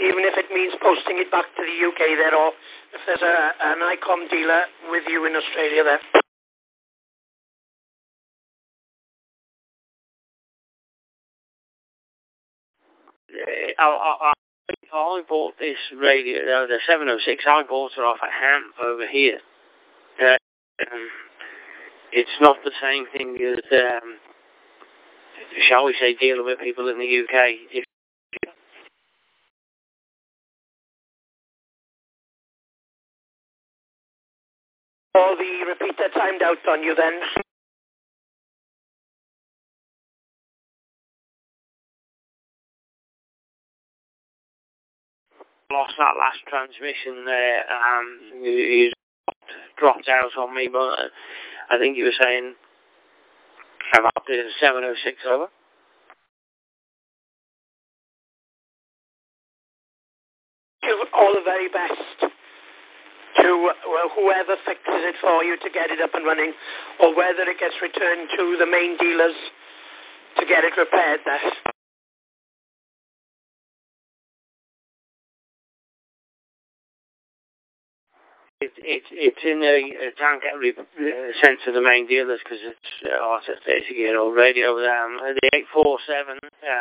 even if it means posting it back to the UK there, or if there's an ICOM dealer with you in Australia there. I bought this radio, the 706, I bought it off a Hamp over here. It's not the same thing as, shall we say, dealing with people in the UK. All the repeater timed out on you then. Lost that last transmission there. He dropped out on me, but I think you were saying about the 706 over. All the very best to whoever fixes it for you to get it up and running, or whether it gets returned to the main dealers to get it repaired there. It's in a can't get sent to the main dealers because it's a 30-year-old radio. The 847,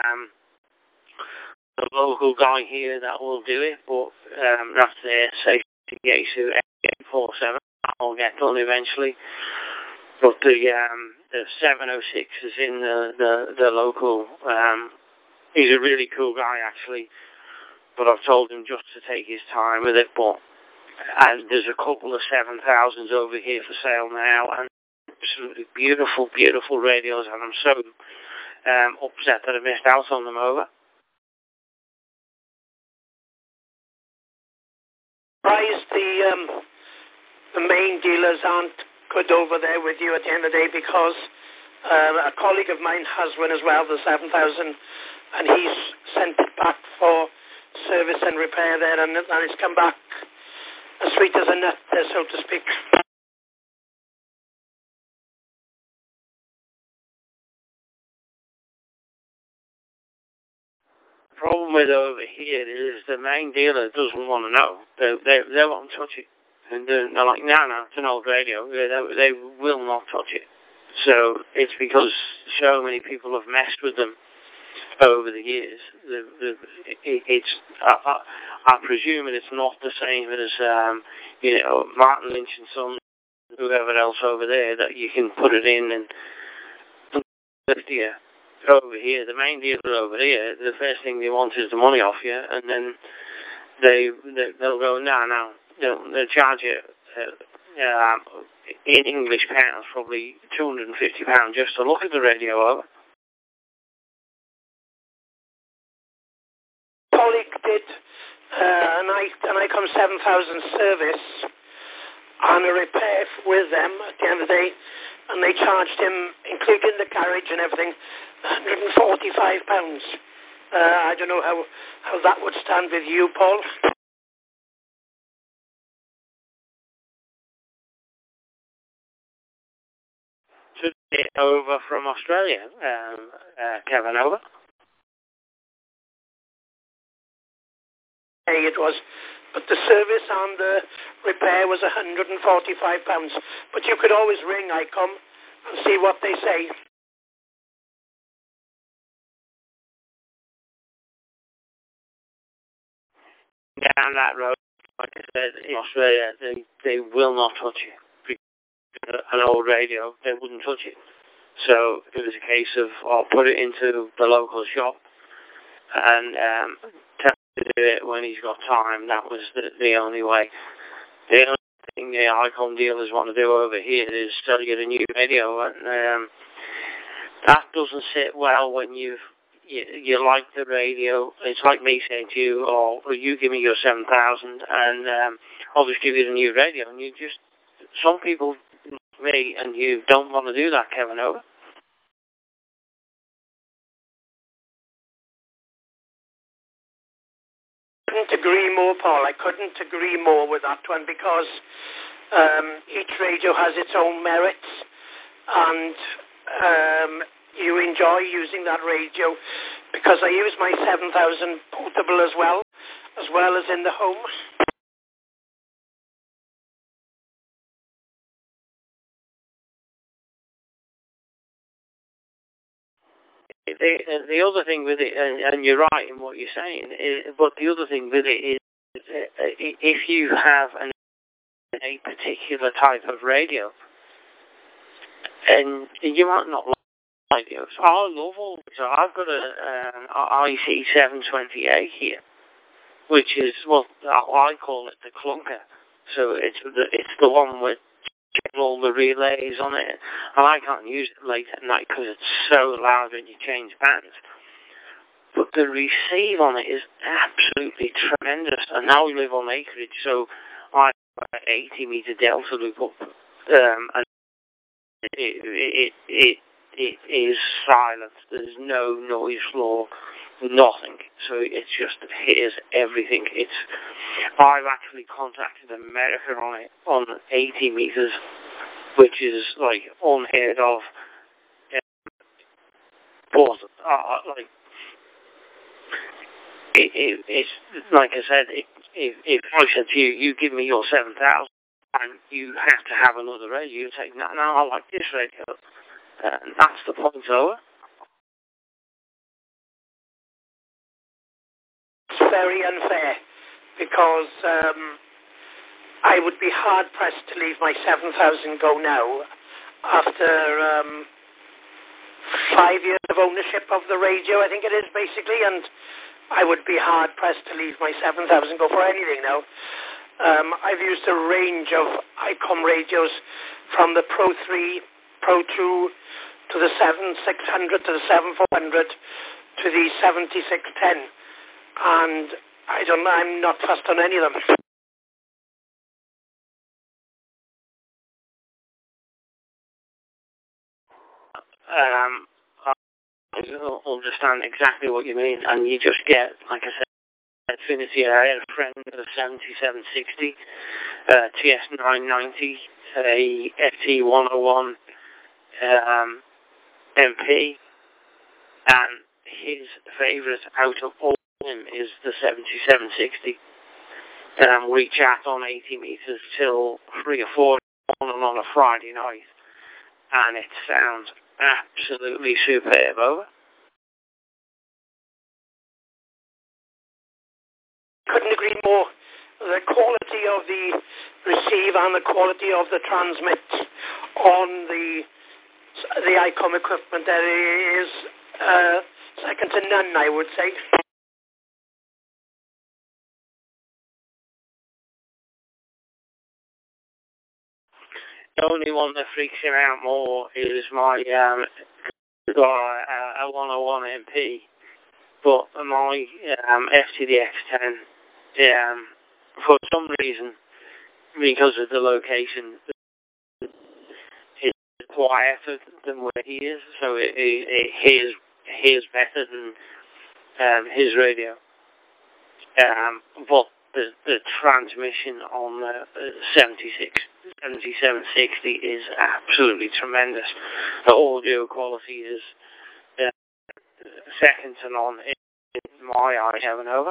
the local guy here that will do it, but that's their safety issue. 847, that'll get done eventually. But the 706 is in the local. He's a really cool guy actually, but I've told him just to take his time with it. But there's a couple of 7000s over here for sale now, and absolutely beautiful, beautiful radios, and I'm so upset that I missed out on them over. Surprised the main dealers aren't good over there with you at the end of the day, because a colleague of mine has one as well, the 7000, and he's sent it back for service and repair there, and it's come back as sweet as a nut, so to speak. The problem with over here is the main dealer doesn't want to know. They won't touch it. And they're like, no, it's an old radio. They will not touch it. So it's because so many people have messed with them over the years. I presume it's not the same as Martin Lynch and Son, whoever else over there, that you can put it in and here. Over here, the main dealer over here, the first thing they want is the money off you, and then they'll go, no, they'll charge you in English pounds, probably £250 just to look at the radio over. Colleague did an ICOM 7000 service and a repair with them at the end of the day, and they charged him, including the carriage and everything, £145. I don't know how that would stand with you, Paul. Took it over from Australia, Kevin, over. It was, but the service and the repair was £145. But you could always ring ICOM and see what they say. Down that road, like I said, in Australia, they will not touch you. An old radio, they wouldn't touch it. So it was a case of, I'll put it into the local shop and tell him to do it when he's got time. That was the only way. The only thing the ICOM dealers want to do over here is sell you a new radio, and that doesn't sit well when you like the radio. It's like me saying to you, or you give me your 7000 and I'll just give you the new radio. And some people like me, and you don't want to do that, Kevin, over. Couldn't agree more, Paul. I couldn't agree more with that one, because each radio has its own merits, and you enjoy using that radio, because I use my 7000 portable as well, as well as in the home? The other thing with it, and you're right in what you're saying, but the other thing with it is if you have a particular type of radio, and you might not like it. So I love all. So I've got an IC720A here, which is, well, I call it the clunker. So it's the one with all the relays on it, and I can't use it late at night because it's so loud when you change bands. But the receive on it is absolutely tremendous. And now we live on acreage, so I have an 80 meter delta loop up, and it is silent. There's no noise floor, nothing. So it's just hears everything. I've actually contacted America on it on 80 meters, which is like unheard of. But like it's like I said, if I said to you, you give me your 7,000 and you have to have another radio, you take no, I like this radio. That's the point over. It's very unfair because I would be hard pressed to leave my 7,000 go now after 5 years of ownership of the radio, I think it is basically, and I would be hard pressed to leave my 7,000 go for anything now. I've used a range of ICOM radios from the Pro 3, Pro 2, to the 7600, to the 7400, to the 7610. And I'm not fussed on any of them. I understand exactly what you mean, and you just get, like I said, Affinity. I had a friend with a 7760, TS990, a FT101 MP, and his favourite out of all of them is the 7760. We chat on 80 metres till 3 or 4 on a Friday night, and it sounds absolutely superb. Over. Couldn't agree more. The quality of the receive and the quality of the transmit on the ICOM equipment there is second to none, I would say. The only one that freaks him out more is my a 101 MP, but my FTDX10, for some reason, because of the location, it's quieter than where he is, so it hears better than his radio. But the transmission on the 7760 is absolutely tremendous. The audio quality is second to none in my eyes. Over.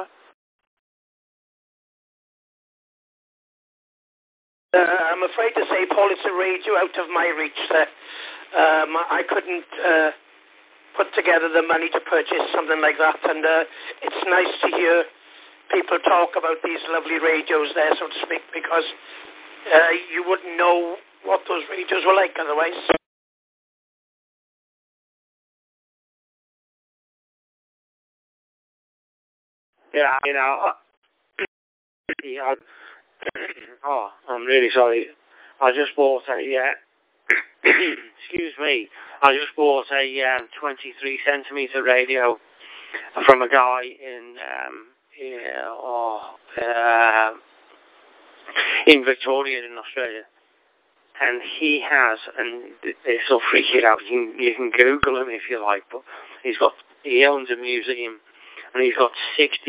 I'm afraid to say, Paul, it's a radio out of my reach. I couldn't put together the money to purchase something like that, and it's nice to hear people talk about these lovely radios there, so to speak, because you wouldn't know what those radios were like otherwise. Yeah, I'm really sorry. I just bought excuse me. I just bought a 23 centimeter radio from a guy in Victoria in Australia, and he has, and this will freak you out. You can Google him if you like, but he owns a museum, and he's got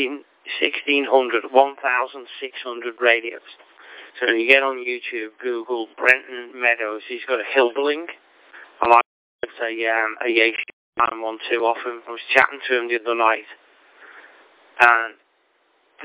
1,600 radios. So when you get on YouTube, Google Brenton Meadows, he's got a Hildling, and I got a Yaesu 912 off him. I was chatting to him the other night, and